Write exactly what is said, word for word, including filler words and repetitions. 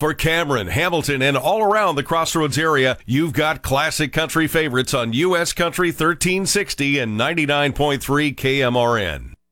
For Cameron, Hamilton, and all around the Crossroads area, you've got classic country favorites on U S Country thirteen sixty and ninety-nine point three K M R N.